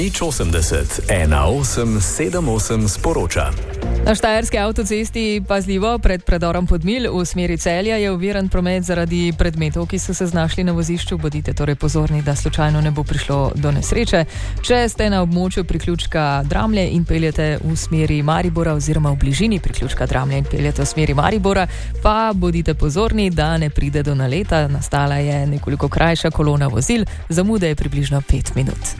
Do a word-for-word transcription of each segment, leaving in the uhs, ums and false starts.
nič osemdeset, ena osem sedem osem sporoča. Na štajerski avtocesti pazljivo pred predorom Podmilj v smeri Celja je oviran promet zaradi predmetov, ki so se znašli na vozišču. Bodite torej pozorni, da slučajno ne bo prišlo do nesreče. Če ste na območju priključka Dramlje in peljete v smeri Maribora oziroma v bližini priključka Dramlje in peljete v smeri Maribora, pa bodite pozorni, da ne pride do naleta. Nastala je nekoliko krajša kolona vozil, zamude je približno pet minut.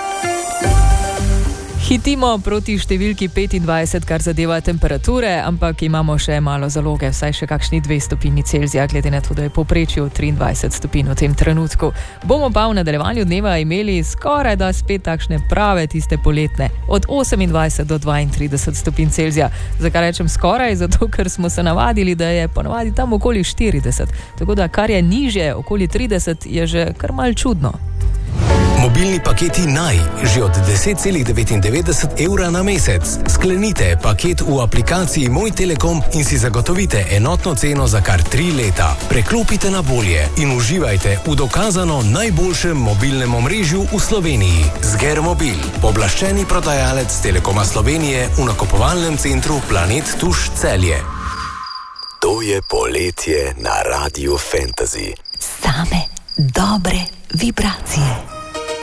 Hitimo proti številki petindvajset, kar zadeva temperature, ampak imamo še malo zaloge, vsaj še kakšni dve stopinji Celzija, glede na to, da je povprečje triindvajset stopinj v tem trenutku. Bomo pa v nadaljevanju dneva imeli skoraj da spet takšne prave tiste poletne, od osemindvajset do dvaintrideset stopinj Celzija. Zakaj rečem skoraj? Zato, ker smo se navadili, da je ponavadi tam okoli štirideset. Tako da kar je nižje, okoli trideset, je že kar mal čudno. Mobilni paketi Naj, že od deset celih devetindevetdeset evra na mesec. Sklenite paket v aplikaciji Moj Telekom in si zagotovite enotno ceno za kar tri leta. Preklopite na bolje in uživajte v dokazano najboljšem mobilnem omrežju v Sloveniji. Zgermobil, pooblaščeni prodajalec Telekoma Slovenije v nakupovalnem centru Planet Tuš Celje. To je poletje na Radiu Fantasy. Same dobre vibracije.